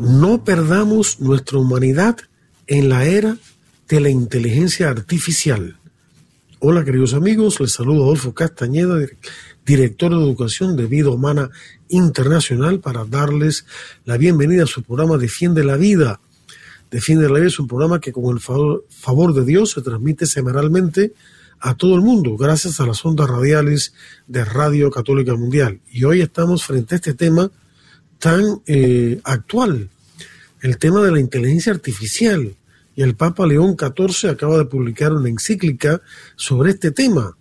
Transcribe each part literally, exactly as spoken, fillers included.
No perdamos nuestra humanidad en la era de la inteligencia artificial. Hola queridos amigos, les saludo Adolfo Castañeda, director de Educación de Vida Humana Internacional, para darles la bienvenida a su programa Defiende la Vida. Defiende la Vida es un programa que con el favor, favor de Dios se transmite semanalmente a todo el mundo gracias a las ondas radiales de Radio Católica Mundial. Y hoy estamos frente a este tema tan eh, actual, el tema de la inteligencia artificial. Y el Papa León catorce acaba de publicar una encíclica sobre este tema.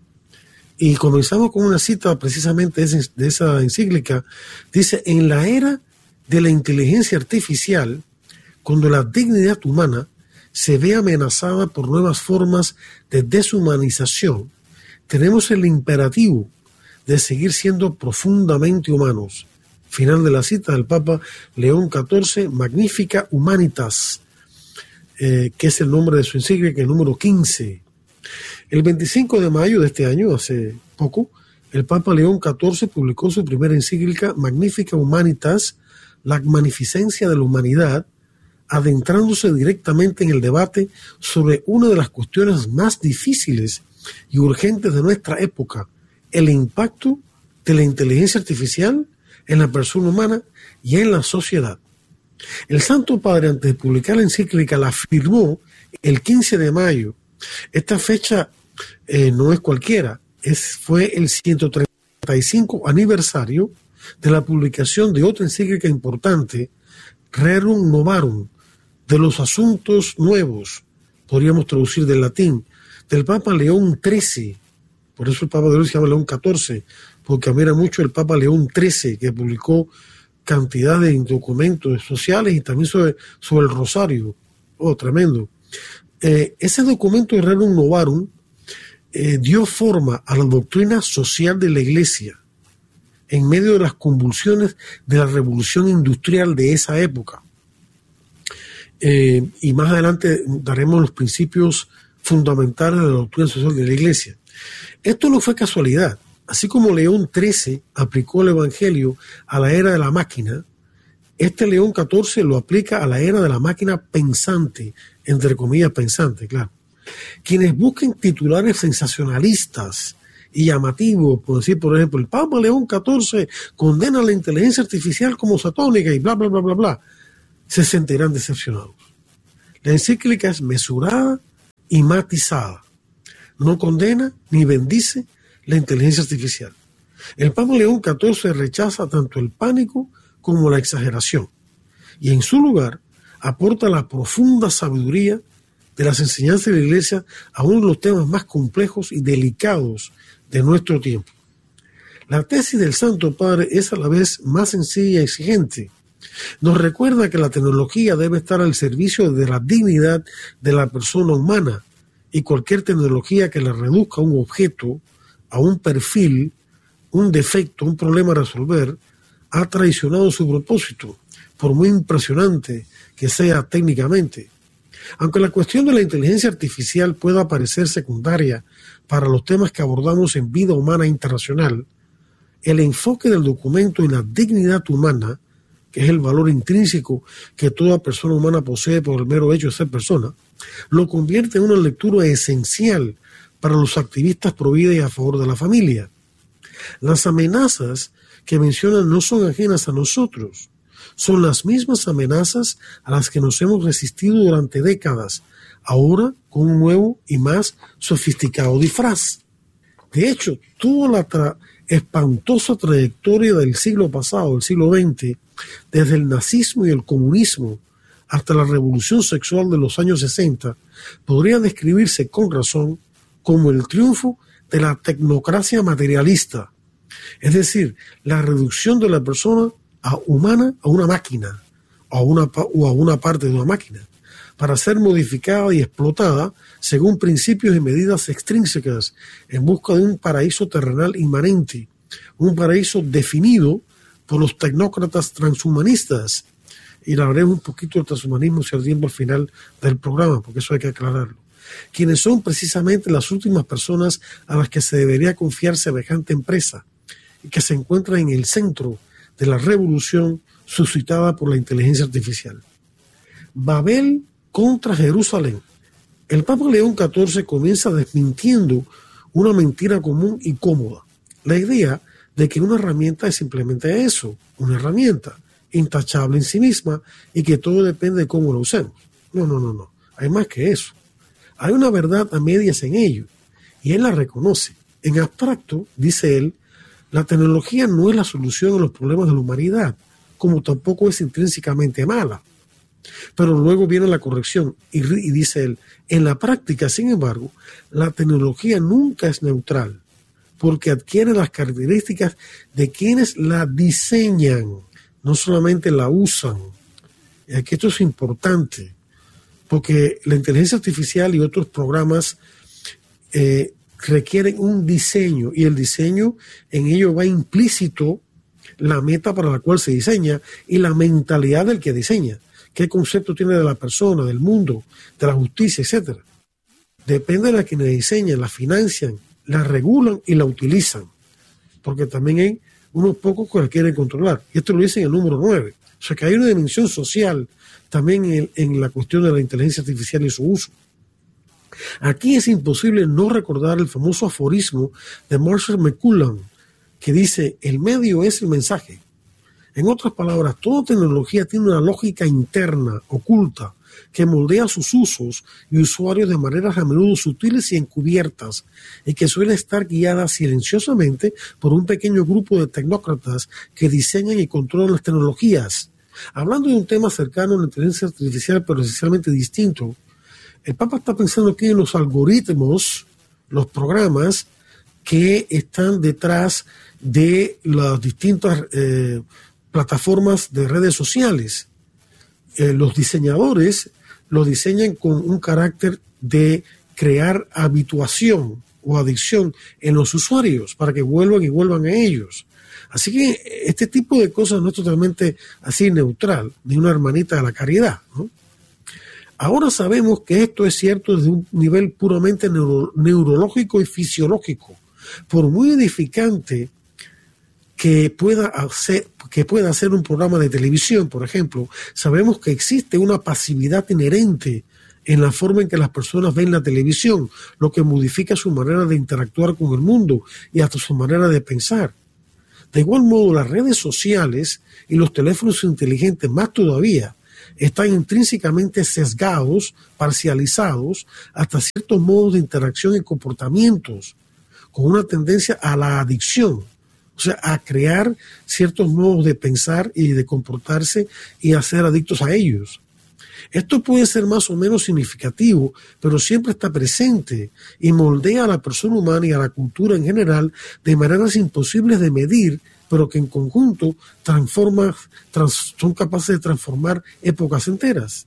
Y comenzamos con una cita precisamente de esa encíclica. Dice: en la era de la inteligencia artificial, cuando la dignidad humana se ve amenazada por nuevas formas de deshumanización, tenemos el imperativo de seguir siendo profundamente humanos. Final de la cita del Papa León catorce, Magnificat Humanitas, eh, que es el nombre de su encíclica, el número quince. El veinticinco de mayo de este año, hace poco, el Papa León catorce publicó su primera encíclica, Magnificat Humanitas, la magnificencia de la humanidad, adentrándose directamente en el debate sobre una de las cuestiones más difíciles y urgentes de nuestra época, el impacto de la inteligencia artificial en la persona humana y en la sociedad. El Santo Padre, antes de publicar la encíclica, la afirmó el quince de mayo. Esta fecha eh, no es cualquiera, es, fue el ciento treinta y cinco aniversario de la publicación de otra encíclica importante, Rerum Novarum, de los asuntos nuevos, podríamos traducir del latín, del Papa León trece. Por eso el Papa de hoy se llama León catorce, porque admira mucho el Papa León trece, que publicó cantidad de documentos sociales y también sobre, sobre el rosario. Oh, tremendo. Eh, ese documento de Rerum Novarum eh, dio forma a la doctrina social de la Iglesia en medio de las convulsiones de la revolución industrial de esa época. Eh, y más adelante daremos los principios fundamentales de la doctrina social de la Iglesia. Esto no fue casualidad. Así como León trece aplicó el Evangelio a la era de la máquina, este León catorce lo aplica a la era de la máquina pensante, entre comillas pensante, claro. Quienes busquen titulares sensacionalistas y llamativos, por decir, por ejemplo, el Papa León catorce condena la inteligencia artificial como satánica y bla, bla, bla, bla, bla, se sentirán decepcionados. La encíclica es mesurada y matizada. No condena ni bendice la inteligencia artificial. El Papa León catorce rechaza tanto el pánico como la exageración y en su lugar aporta la profunda sabiduría de las enseñanzas de la Iglesia a uno de los temas más complejos y delicados de nuestro tiempo. La tesis del Santo Padre es a la vez más sencilla y exigente. Nos recuerda que la tecnología debe estar al servicio de la dignidad de la persona humana y cualquier tecnología que le reduzca a un objeto, a un perfil, un defecto, un problema a resolver, ha traicionado su propósito, por muy impresionante que sea técnicamente. Aunque la cuestión de la inteligencia artificial pueda parecer secundaria para los temas que abordamos en Vida Humana Internacional, el enfoque del documento en la dignidad humana, que es el valor intrínseco que toda persona humana posee por el mero hecho de ser persona, lo convierte en una lectura esencial para los activistas pro vida y a favor de la familia. Las amenazas que mencionan no son ajenas a nosotros, son las mismas amenazas a las que nos hemos resistido durante décadas, ahora con un nuevo y más sofisticado disfraz. De hecho, toda la tra- espantosa trayectoria del siglo pasado, del siglo veinte, desde el nazismo y el comunismo hasta la revolución sexual de los años sesenta, podría describirse con razón como el triunfo de la tecnocracia materialista, es decir, la reducción de la persona a humana a una máquina o a una, o a una parte de una máquina, para ser modificada y explotada según principios y medidas extrínsecas en busca de un paraíso terrenal inmanente, un paraíso definido por los tecnócratas transhumanistas. Y hablaremos un poquito del transhumanismo si al tiempo al final del programa, porque eso hay que aclararlo. Quienes son precisamente las últimas personas a las que se debería confiar semejante empresa y que se encuentran en el centro de la revolución suscitada por la inteligencia artificial. Babel contra Jerusalén. El Papa León catorce comienza desmintiendo una mentira común y cómoda. La idea de que una herramienta es simplemente eso, una herramienta intachable en sí misma y que todo depende de cómo lo usemos. No, no, no, no. Hay más que eso. Hay una verdad a medias en ello y él la reconoce. En abstracto, dice él, la tecnología no es la solución a los problemas de la humanidad, como tampoco es intrínsecamente mala. Pero luego viene la corrección y, y dice él, en la práctica, sin embargo, la tecnología nunca es neutral, porque adquiere las características de quienes la diseñan, no solamente la usan. Y aquí esto es importante, porque la inteligencia artificial y otros programas eh, requieren un diseño, y el diseño en ello va implícito la meta para la cual se diseña y la mentalidad del que diseña. ¿Qué concepto tiene de la persona, del mundo, de la justicia, etcétera? Depende de la quienes diseñan, la financian, la regulan y la utilizan. Porque también hay unos pocos que la quieren controlar. Y esto lo dice en el número nueve. O sea que hay una dimensión social también en, en la cuestión de la inteligencia artificial y su uso. Aquí es imposible no recordar el famoso aforismo de Marshall McLuhan, que dice, el medio es el mensaje. En otras palabras, toda tecnología tiene una lógica interna, oculta, que moldea sus usos y usuarios de maneras a menudo sutiles y encubiertas, y que suele estar guiada silenciosamente por un pequeño grupo de tecnócratas que diseñan y controlan las tecnologías. Hablando de un tema cercano a la inteligencia artificial, pero esencialmente distinto, el Papa está pensando aquí en los algoritmos, los programas que están detrás de las distintas eh, plataformas de redes sociales. Eh, los diseñadores lo diseñan con un carácter de crear habituación o adicción en los usuarios para que vuelvan y vuelvan a ellos. Así que este tipo de cosas no es totalmente así neutral, ni una hermanita de la caridad, ¿no? Ahora sabemos que esto es cierto desde un nivel puramente neuro, neurológico y fisiológico. Por muy edificante que pueda hacer, que pueda hacer un programa de televisión, por ejemplo, sabemos que existe una pasividad inherente en la forma en que las personas ven la televisión, lo que modifica su manera de interactuar con el mundo y hasta su manera de pensar. De igual modo, las redes sociales y los teléfonos inteligentes, más todavía, están intrínsecamente sesgados, parcializados, hasta ciertos modos de interacción y comportamientos, con una tendencia a la adicción. O sea, a crear ciertos modos de pensar y de comportarse y a ser adictos a ellos. Esto puede ser más o menos significativo, pero siempre está presente y moldea a la persona humana y a la cultura en general de maneras imposibles de medir, pero que en conjunto transforma, trans, son capaces de transformar épocas enteras.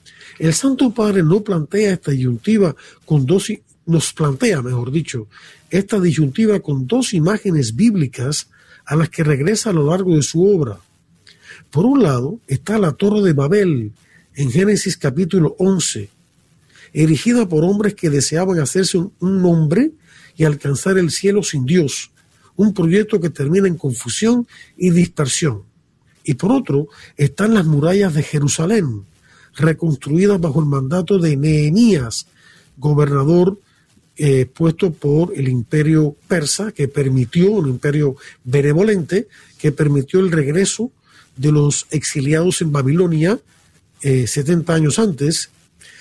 El Santo Padre no plantea esta disyuntiva con dos, nos plantea, mejor dicho, esta disyuntiva con dos imágenes bíblicas a las que regresa a lo largo de su obra. Por un lado está la Torre de Babel, en Génesis capítulo once, erigida por hombres que deseaban hacerse un, un nombre y alcanzar el cielo sin Dios, un proyecto que termina en confusión y dispersión. Y por otro están las murallas de Jerusalén, reconstruidas bajo el mandato de Nehemías, gobernador eh, puesto por el imperio persa, que permitió, un imperio benevolente, que permitió el regreso de los exiliados en Babilonia eh, setenta años antes,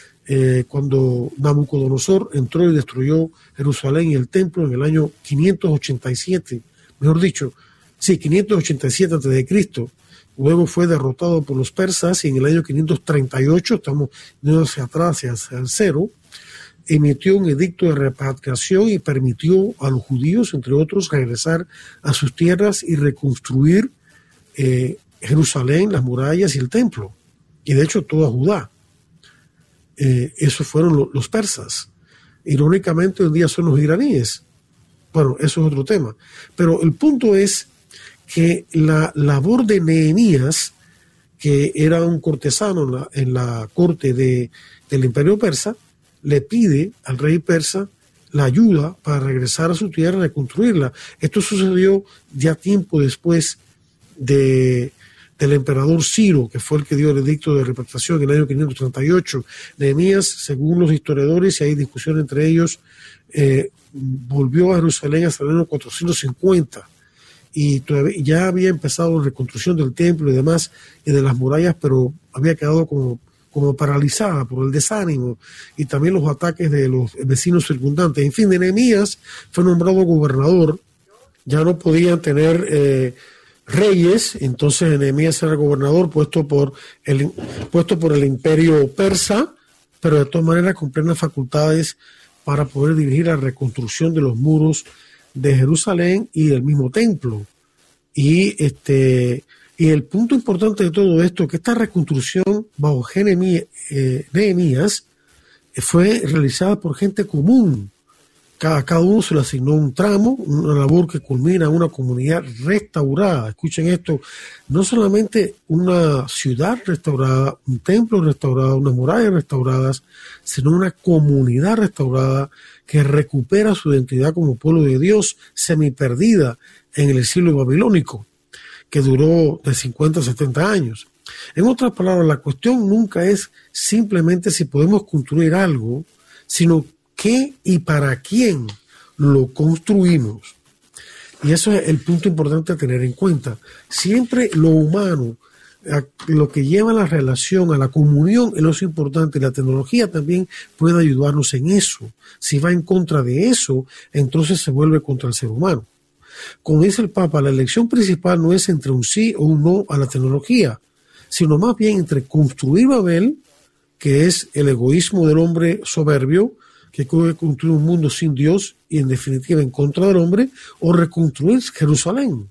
eh, cuando Nabucodonosor entró y destruyó Jerusalén y el templo en el año quinientos ochenta y siete, mejor dicho, sí, quinientos ochenta y siete antes de Cristo. Luego fue derrotado por los persas y en el año quinientos treinta y ocho, estamos yendo hacia atrás, hacia el cero, emitió un edicto de repatriación y permitió a los judíos, entre otros, regresar a sus tierras y reconstruir eh, Jerusalén, las murallas y el templo. Y de hecho toda Judá. Eh, esos fueron lo, los persas. Irónicamente hoy en día son los iraníes. Bueno, eso es otro tema. Pero el punto es que la labor de Nehemías, que era un cortesano en la, en la corte de, del imperio persa, le pide al rey persa la ayuda para regresar a su tierra y reconstruirla. Esto sucedió ya tiempo después de, del emperador Ciro, que fue el que dio el edicto de repatriación en el año quinientos treinta y ocho. Nehemías, según los historiadores, y hay discusión entre ellos, eh, volvió a Jerusalén hasta el año cuatrocientos cincuenta y todavía, ya había empezado la reconstrucción del templo y demás, y de las murallas, pero había quedado como, como paralizada por el desánimo y también los ataques de los vecinos circundantes. En fin, Nehemías fue nombrado gobernador. Ya no podían tener eh, reyes, entonces Nehemías era gobernador puesto por, el, puesto por el imperio persa, pero de todas maneras con plenas facultades para poder dirigir la reconstrucción de los muros de Jerusalén y del mismo templo. Y, este, y el punto importante de todo esto es que esta reconstrucción bajo eh, Nehemías fue realizada por gente común. Cada, cada uno se le asignó un tramo, una labor que culmina en una comunidad restaurada. Escuchen esto, no solamente una ciudad restaurada, un templo restaurado, unas murallas restauradas, sino una comunidad restaurada que recupera su identidad como pueblo de Dios, semiperdida en el exilio babilónico, que duró de cincuenta a setenta años. En otras palabras, la cuestión nunca es simplemente si podemos construir algo, sino qué y para quién lo construimos. Y eso es el punto importante a tener en cuenta. Siempre lo humano, lo que lleva a la relación, a la comunión, es lo importante. La tecnología también puede ayudarnos en eso. Si va en contra de eso, entonces se vuelve contra el ser humano. Como dice el Papa, la elección principal no es entre un sí o un no a la tecnología, sino más bien entre construir Babel, que es el egoísmo del hombre soberbio, que quiere construir un mundo sin Dios y en definitiva en contra del hombre, o reconstruir Jerusalén,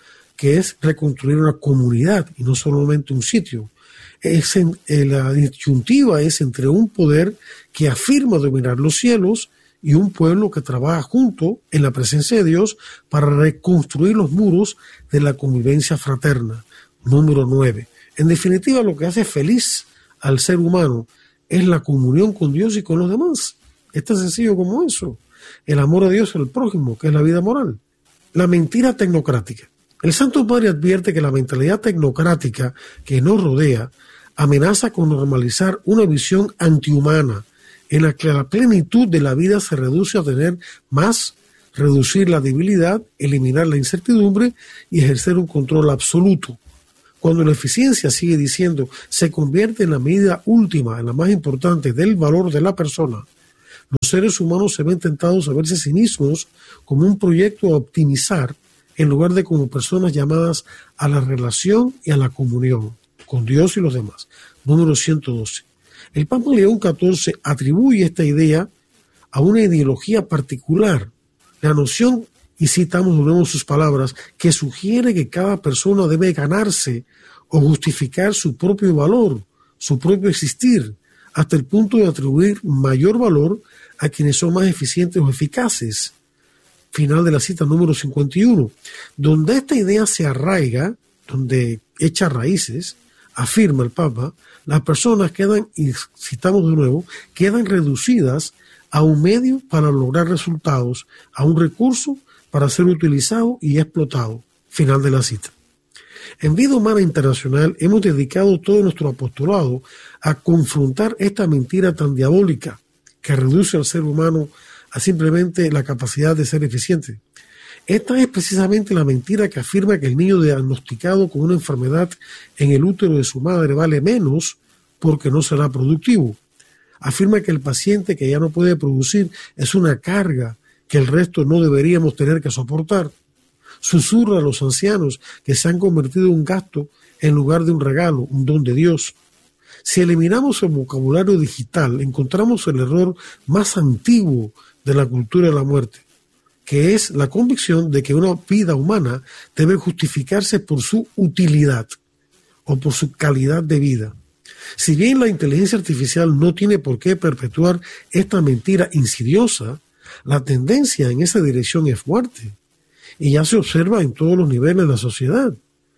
que es reconstruir una comunidad y no solamente un sitio. Es en, en la disyuntiva es entre un poder que afirma dominar los cielos y un pueblo que trabaja junto en la presencia de Dios para reconstruir los muros de la convivencia fraterna. Número nueve. En definitiva, lo que hace feliz al ser humano es la comunión con Dios y con los demás. Es tan sencillo como eso. El amor a Dios y al prójimo, que es la vida moral. La mentira tecnocrática. El Santo Padre advierte que la mentalidad tecnocrática que nos rodea amenaza con normalizar una visión antihumana en la que la plenitud de la vida se reduce a tener más, reducir la debilidad, eliminar la incertidumbre y ejercer un control absoluto. Cuando la eficiencia, sigue diciendo, se convierte en la medida última, en la más importante del valor de la persona, los seres humanos se ven tentados a verse a sí mismos como un proyecto a optimizar en lugar de como personas llamadas a la relación y a la comunión con Dios y los demás. Número ciento doce. El Papa León catorce atribuye esta idea a una ideología particular, la noción, y citamos de nuevo sus palabras, que sugiere que cada persona debe ganarse o justificar su propio valor, su propio existir, hasta el punto de atribuir mayor valor a quienes son más eficientes o eficaces. Final de la cita número cincuenta y uno. Donde esta idea se arraiga, donde echa raíces, afirma el Papa, las personas quedan, y citamos de nuevo, quedan reducidas a un medio para lograr resultados, a un recurso para ser utilizado y explotado. Final de la cita. En Vida Humana Internacional hemos dedicado todo nuestro apostolado a confrontar esta mentira tan diabólica que reduce al ser humano a simplemente la capacidad de ser eficiente. Esta es precisamente la mentira que afirma que el niño diagnosticado con una enfermedad en el útero de su madre vale menos porque no será productivo. Afirma que el paciente que ya no puede producir es una carga que el resto no deberíamos tener que soportar. Susurra a los ancianos que se han convertido en un gasto en lugar de un regalo, un don de Dios. Si eliminamos el vocabulario digital, encontramos el error más antiguo de la cultura de la muerte, que es la convicción de que una vida humana debe justificarse por su utilidad o por su calidad de vida. Si bien la inteligencia artificial no tiene por qué perpetuar esta mentira insidiosa, la tendencia en esa dirección es fuerte y ya se observa en todos los niveles de la sociedad.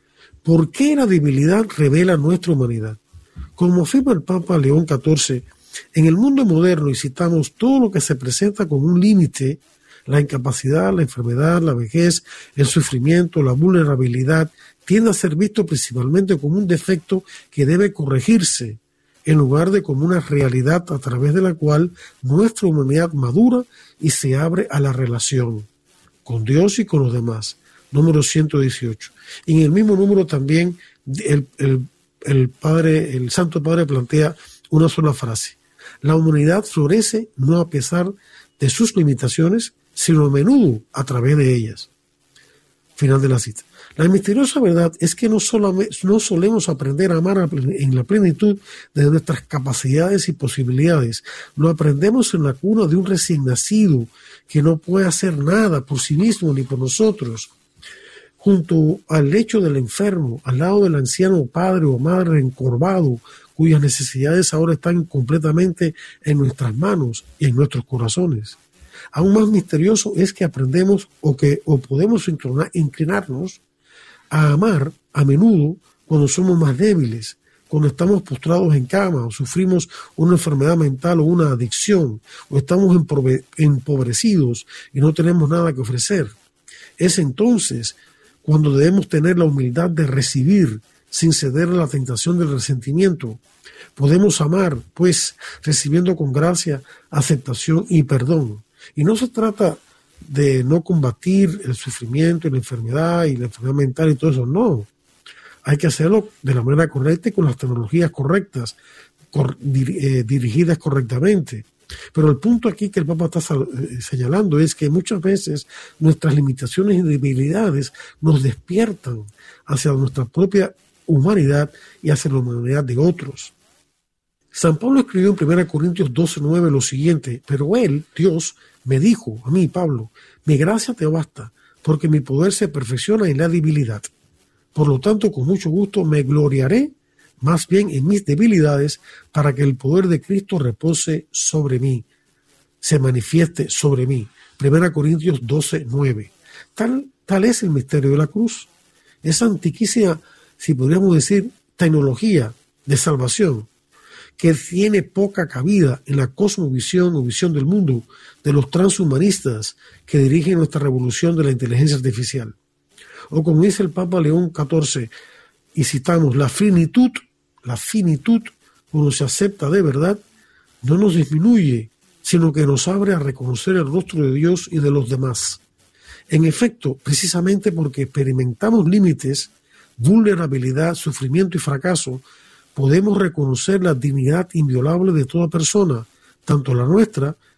¿Por qué la debilidad revela nuestra humanidad? Como afirma el Papa León catorce, en el mundo moderno, y citamos, todo lo que se presenta como un límite, la incapacidad, la enfermedad, la vejez, el sufrimiento, la vulnerabilidad, tiende a ser visto principalmente como un defecto que debe corregirse, en lugar de como una realidad a través de la cual nuestra humanidad madura y se abre a la relación con Dios y con los demás. Número ciento dieciocho. Y en el mismo número también el, el, el, padre, el Santo Padre plantea una sola frase. La humanidad florece no a pesar de sus limitaciones, sino a menudo a través de ellas. Final de la cita. La misteriosa verdad es que no, solamente, no solemos aprender a amar en la plenitud de nuestras capacidades y posibilidades. Lo aprendemos en la cuna de un recién nacido que no puede hacer nada por sí mismo ni por nosotros. Junto al lecho del enfermo, al lado del anciano padre o madre encorvado, cuyas necesidades ahora están completamente en nuestras manos y en nuestros corazones. Aún más misterioso es que aprendemos o que o podemos inclinarnos a amar a menudo cuando somos más débiles, cuando estamos postrados en cama o sufrimos una enfermedad mental o una adicción, o estamos empobrecidos y no tenemos nada que ofrecer. Es entonces cuando debemos tener la humildad de recibir sin ceder a la tentación del resentimiento. Podemos amar, pues, recibiendo con gracia, aceptación y perdón. Y no se trata de no combatir el sufrimiento y la enfermedad y la enfermedad mental y todo eso, no. Hay que hacerlo de la manera correcta y con las tecnologías correctas, cor, dir, eh, dirigidas correctamente. Pero el punto aquí que el Papa está señalando es que muchas veces nuestras limitaciones y debilidades nos despiertan hacia nuestra propia humanidad y hacia la humanidad de otros. San Pablo escribió en primera Corintios doce nueve lo siguiente: pero él, Dios, me dijo a mí, Pablo, mi gracia te basta, porque mi poder se perfecciona en la debilidad. Por lo tanto, con mucho gusto me gloriaré más bien en mis debilidades, para que el poder de Cristo repose sobre mí, se manifieste sobre mí. primera Corintios doce nueve. Tal, tal es el misterio de la cruz. Esa antiquísima, si podríamos decir, tecnología de salvación, que tiene poca cabida en la cosmovisión o visión del mundo de los transhumanistas que dirigen nuestra revolución de la inteligencia artificial. O como dice el Papa León catorce, y citamos, la finitud, la finitud, cuando se acepta de verdad, no nos disminuye, sino que nos abre a reconocer el rostro de Dios y de los demás. En efecto, precisamente porque experimentamos límites, vulnerabilidad, sufrimiento y fracaso, podemos reconocer la dignidad inviolable de toda persona, tanto la nuestra